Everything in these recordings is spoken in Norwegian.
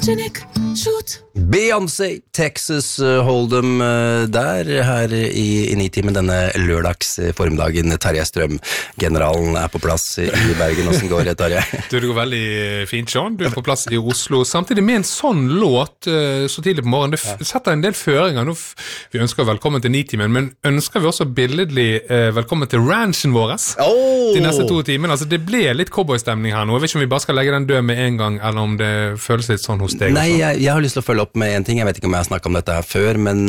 Jeanette, shoot. Beyoncé, Texas Hold'em der, her i Nitimen denne lørdags formiddagen. Terje Strøm, generalen på plass i Bergen. Hvordan går det, Terje? Det går veldig fint, Sean. Du på plass i Oslo. Samtidig med en sånn låt så tidlig på morgenen, det setter en del føringer. Nå, vi ønsker velkommen til Nitimen, men ønsker vi også billedlig velkommen til ranchen vår de neste 2 timene. Altså, det ble litt cowboystemning her nå. Jeg vet ikke om vi bare skal legge den død med en gang, eller om det føles litt sånn hos deg. Nei, jeg har lyst til å følge opp med en ting. Jeg vet ikke om jeg har snakket om dette her før, men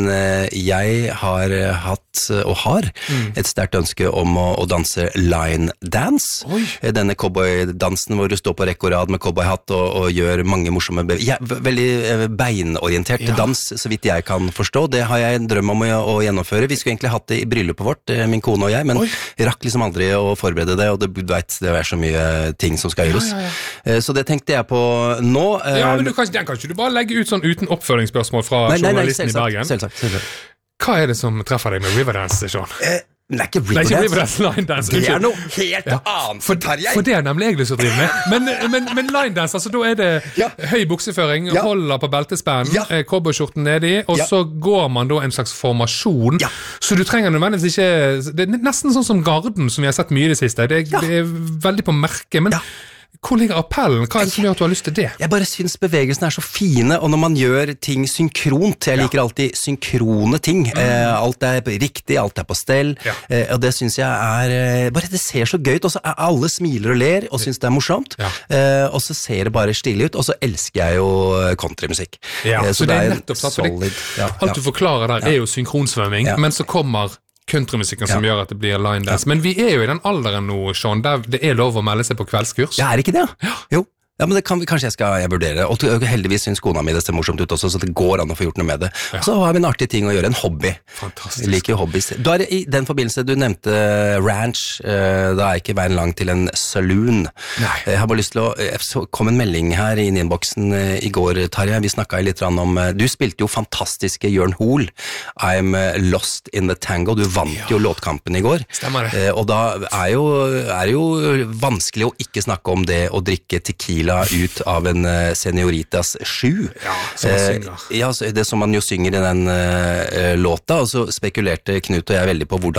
jeg har hatt og har et sterkt ønske om å danse line dance. Denne cowboydansen hvor du står på rekke og rad med cowboyhatt og gjør mange morsomme veldig beinorientert dans, så vidt jeg kan forstå. Det har jeg en drøm om å gjennomføre. Vi skulle egentlig hatt det i bryllupet vårt, min kone og jeg, men rakk liksom aldri å forberede det, og du vet, det er så mye ting som skal gjøres. Så det tenkte jeg på nå. Ja, men den kan ikke du bare legge ut sånn uten oppføringsspørsmål fra journalisten i Bergen? Selvsagt. Hva er det som treffer deg med Riverdance, Sean? Det er ikke Riverdance. Line dance. Det er noe helt annet for Terje. For det er nemlig jeg lyst til å drive med. Men line dance, altså da er det høy bukseføring, holder på beltespannen, cowboyskjorten nedi, og så går man da en slags formasjon. Så du trenger nødvendigvis ikke, det er nesten sånn som garden som vi har sett mye i det siste. Det er veldig på merket, men hvor ligger appellen? Hva er det som gjør at du har lyst til det? Jeg bare synes bevegelsene er så fine, og når man gjør ting synkront, jeg liker alltid synkrone ting, alt er riktig, alt er på stell, og det synes jeg er, bare det ser så gøy ut, og så alle smiler og ler, og synes det er morsomt, og så ser det bare stille ut, og så elsker jeg jo countrymusikk. Så det er nettopp satt, alt du forklarer der er jo synkronsvømming, men så kommer countrymusikken som gjør at det blir line dance. Men vi er jo i den alderen nå, Sean, der det er lov å melde seg på kveldskurs. Ja, er det ikke det? Jo. Ja, men det kan kanskje jeg vurdere, og heldigvis synes kona mi det ser morsomt ut også, så det går an å få gjort noe med det. Så har vi en artig ting å gjøre, en hobby. Fantastisk. Jeg liker jo hobbys. I den forbindelse, du nevnte ranch, da er ikke veien lang til en saloon. Jeg har bare lyst til så kom en melding her i innboksen i går, Terje, vi snakket litt om, du spilte jo fantastiske Jørn Hoel, I'm Lost in the Tango, du vant jo låtkampen i går. Stemmer det. Og da er jo vanskelig å ikke snakke om det å drikke tequila ut av en senioritas 7. Det som man jo synger i den låta, og så spekulerte Knut og jeg veldig på hvordan